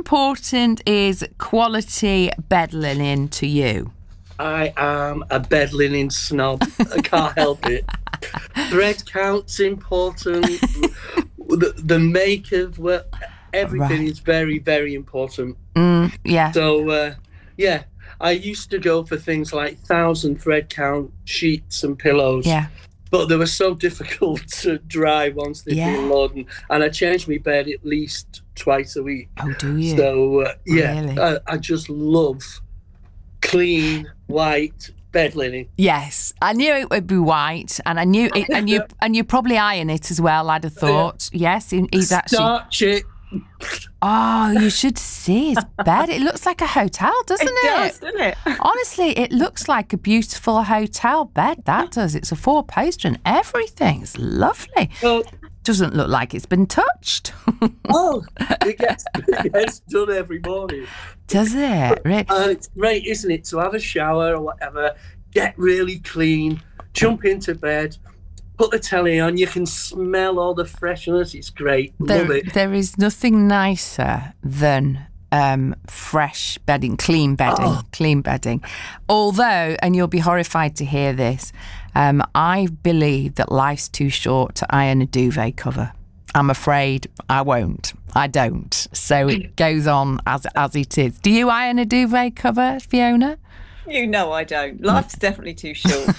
important is quality bed linen to you? I am a bed linen snob. I can't help it. Thread count's important. The make of everything is very, very important. Yeah. So, I used to go for things like 1,000 thread count sheets and pillows. Yeah. But they were so difficult to dry once they'd been laden. And I changed my bed at least twice a week. Oh, do you? So, Really? I just love clean, white bed linen. Yes, I knew it would be white, and I knew it, and you probably iron it as well. I'd have thought. Yes, he's actually. Starch it. Oh, you should see his bed. It looks like a hotel, doesn't it? It does, doesn't it? Honestly, it looks like a beautiful hotel bed. That does. It's a 4-poster and everything. It's lovely. Well, doesn't look like it's been touched. It gets done every morning. Does it? Really? And it's great, isn't it, to have a shower or whatever, get really clean, jump into bed, put the telly on, you can smell all the freshness. It's great. Love it. There is nothing nicer than fresh bedding, clean bedding. Although, and you'll be horrified to hear this, I believe that life's too short to iron a duvet cover. I'm afraid I won't. I don't. So it goes on as it is. Do you iron a duvet cover, Fiona? You know I don't. Life's definitely too short.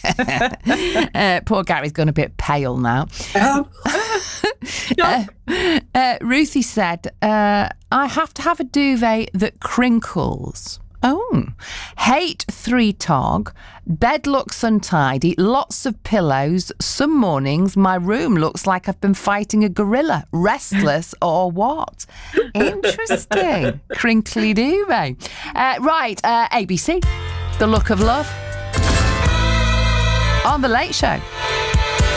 Poor Gary's gone a bit pale now. Ruthie said, I have to have a duvet that crinkles. Oh. Hate 3-tog. Bed looks untidy. Lots of pillows. Some mornings my room looks like I've been fighting a gorilla. Restless or what? Interesting. Crinkly duvet. Right, ABC. The Look of Love. On The Late Show.